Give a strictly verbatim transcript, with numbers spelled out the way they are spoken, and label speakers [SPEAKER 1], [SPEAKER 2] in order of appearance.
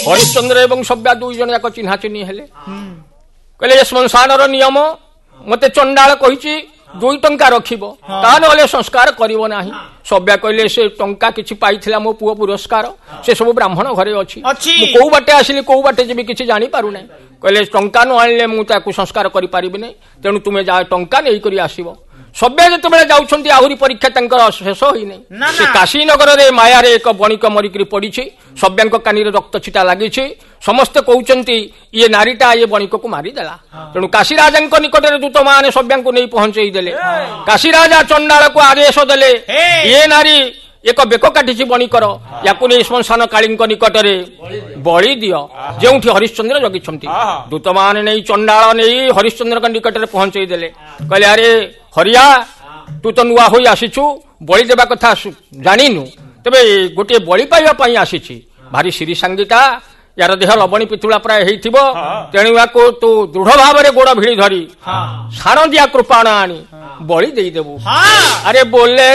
[SPEAKER 1] हरिश्चंद्र एवं सभ्या दुई जन याक चिन्हा चिन्ही हेले कहले श्मशानर नियम मते चंडाल कहिछि दुई टंका रखिबो ता नले संस्कार करिवो नाही सभ्या कहले से टंका किछि पाइथिला मो पुओ पुरस्कार से सब ब्राह्मण घरे अछि मु को बाटे आसिली को बाटे जेबी किछि जानि पारु नै कहले टंका न आनले मु ताकू संस्कार करि पारिबि नै तेनु तुमे जा टंका नै करि आसीबो सभ्य जत बेले जाउछंती आहुरी परीक्षा तंकर शेष होई नै से काशीनगर रे माया रे एक बणिक मरिकरी पडिछि सभ्यांक कानी रे रक्त छिटा लागिछि समस्त कहउछंती ये नारीटा ये बणिक को मारी देला तेनु काशी राजांक निकट रे दूत माने सभ्यांक नै पहुंचई देले काशी राजा चंडाल को आदेश देले ये नारी एक बेक काटिछि बणिकर याकु नै श्मशान कालींक निकट रे बळी दियो जेउठी हरिश्चंद्र जगिछंती दूत माने नै चंडाल नै हरिश्चंद्र निकट रे पहुंचई देले कहले अरे हरिया तू तो नुआ होई आसीछु बळी देबा कथा जानिनु तबे गोटे बळी पाइबा पई आसीछि भारी श्री संगीता यार देह लबणी पितुला प्राय हेइथिबो तेणु याको तू दृढ़ भाव रे गोड़ भिड़ी धरी शारदिया कृपाण आनी बळी देई देबु अरे बोले